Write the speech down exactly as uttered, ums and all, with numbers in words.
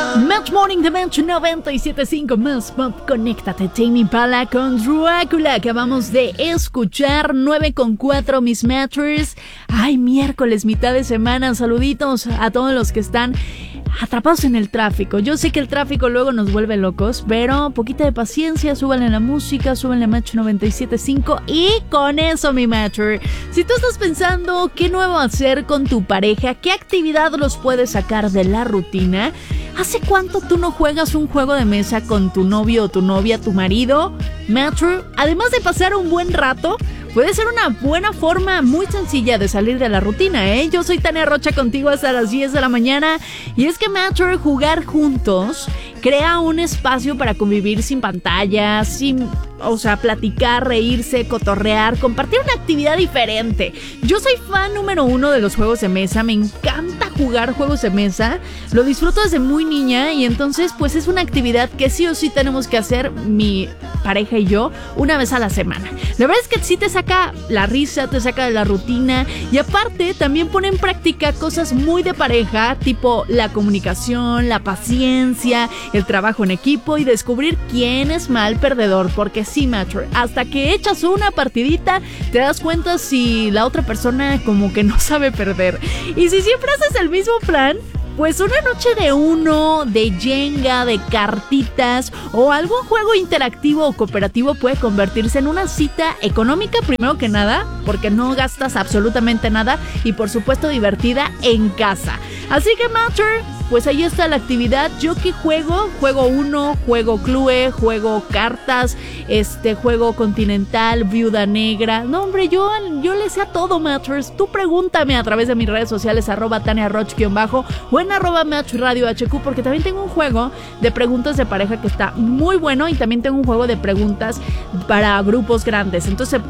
Match Morning de Match noventa y siete punto cinco más Pop. Conéctate, Tame Impala con Drácula. Acabamos de escuchar nueve con cuatro mis Matchers. Ay, miércoles, mitad de semana. Saluditos a todos los que están atrapados en el tráfico. Yo sé que el tráfico luego nos vuelve locos, pero poquita de paciencia, súbanle la música, súbanle a Match noventa y siete punto cinco y con eso, mi Matcher. Si tú estás pensando qué nuevo hacer con tu pareja, qué actividad los puedes sacar de la rutina, ¿hace cuánto tú no juegas un juego de mesa con tu novio o tu novia, tu marido? Matcher, además de pasar un buen rato, puede ser una buena forma muy sencilla de salir de la rutina, ¿eh? Yo soy Tania Rocha contigo hasta las diez de la mañana. Y es que, Matcher, jugar juntos crea un espacio para convivir sin pantallas, sin, o sea, platicar, reírse, cotorrear, compartir una actividad diferente. Yo soy fan número uno de los juegos de mesa. Me encanta jugar juegos de mesa. Lo disfruto desde muy niña y entonces, pues, es una actividad que sí o sí tenemos que hacer mi pareja y yo una vez a la semana. La verdad es que sí te saca la risa, te saca de la rutina y aparte también pone en práctica cosas muy de pareja, tipo la comunicación, la paciencia, el trabajo en equipo y descubrir quién es mal perdedor, porque sí, Matcher, hasta que echas una partidita te das cuenta si la otra persona como que no sabe perder. Y si siempre haces el mismo plan, pues una noche de uno, de Jenga, de cartitas o algún juego interactivo o cooperativo puede convertirse en una cita económica primero que nada, porque no gastas absolutamente nada y por supuesto divertida en casa. Así que, Matcher, pues ahí está la actividad. Yo que juego, juego uno, juego Clue, juego cartas, este juego continental, viuda negra. No, hombre, yo, yo le sé a todo, Matchers. Tú pregúntame a través de mis redes sociales, arroba Tania Roch guión bajo o en arroba Match Radio H Q, porque también tengo un juego de preguntas de pareja que está muy bueno y también tengo un juego de preguntas para grupos grandes. Entonces